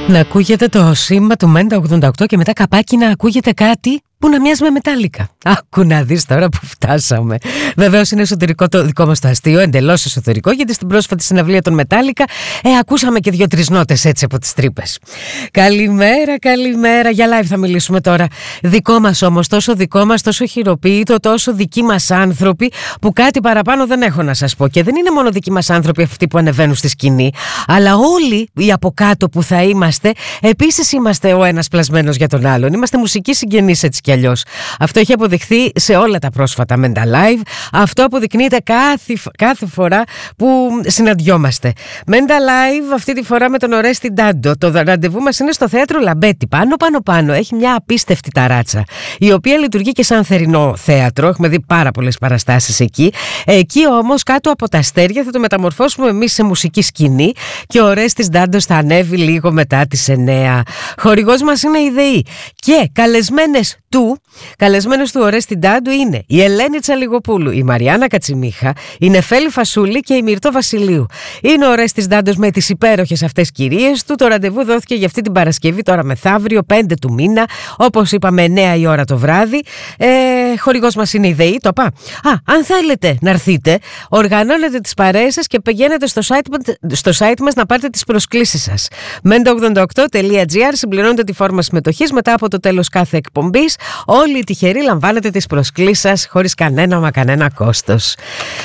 Να ακούγεται το σήμα του Μέντα 88 και μετά καπάκι να ακούγεται κάτι που να μοιάζει με μετάλλικα. Άκου να δεις τώρα που φτάσαμε. Βεβαίως είναι εσωτερικό το δικό μας το αστείο, εντελώς εσωτερικό, γιατί στην πρόσφατη συναυλία των Μετάλλικα ακούσαμε και 2-3 νότες έτσι από τις τρύπες. Καλημέρα, καλημέρα. Για live θα μιλήσουμε τώρα. Δικό μας όμως, τόσο δικό μας, τόσο χειροποίητο, τόσο δικοί μας άνθρωποι, που κάτι παραπάνω δεν έχω να σας πω. Και δεν είναι μόνο δικοί μας άνθρωποι αυτοί που ανεβαίνουν στη σκηνή, αλλά όλοι οι από κάτω που θα είμαστε, επίσης είμαστε ο ένας πλασμένος για τον άλλον. Είμαστε μουσικοί συγγενείς έτσι κι αλλιώς. Αυτό έχει αποδειχθεί σε όλα τα πρόσφατα Μέντα Live. Αυτό αποδεικνύεται κάθε φορά που συναντιόμαστε. Μέντα Live αυτή τη φορά με τον Ορέστη Ντάντο. Το ραντεβού μας είναι στο θέατρο Λαμπέτη. Πάνω. Έχει μια απίστευτη ταράτσα, η οποία λειτουργεί και σαν θερινό θέατρο. Έχουμε δει πάρα πολλές παραστάσεις εκεί. Εκεί όμως κάτω από τα αστέρια θα το μεταμορφώσουμε εμείς σε μουσική σκηνή και ο Ορέστης Ντάντος θα ανέβει λίγο μετά τις 9. Χορηγός μας είναι η ΔΕΗ. Και καλεσμένες του Ορέστη Ντάντου είναι η Ελένη Τσαλιγοπούλου, η Μαριάννα Κατσιμίχα, η Νεφέλη Φασούλη και η Μυρτώ Βασιλείου. Είναι ο Ορέστης Ντάντος με τις υπέροχες αυτές κυρίες του. Το ραντεβού δόθηκε για αυτή την Παρασκευή, τώρα μεθαύριο, 5 του μήνα, όπως είπαμε 9 η ώρα το βράδυ. Χορηγός μας είναι η ΔΕΗ, το είπα. Αν θέλετε να έρθετε, οργανώνετε τις παρέες σας και πηγαίνετε στο site μας να πάρετε τις προσκλήσεις σας. menta88.gr, συμπληρώνετε τη φόρμα συμμετοχής μετά από το τέλος κάθε εκπομπής. Όλοι οι τυχεροί λαμβάνετε τις προσκλήσεις σας χωρίς κανένα κόστος.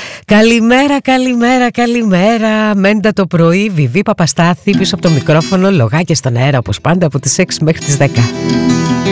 Καλημέρα. Μέντα το πρωί, Βιβί Παπαστάθη πίσω από το μικρόφωνο, λογάκια στον αέρα όπως πάντα από τις 6 μέχρι τις 10.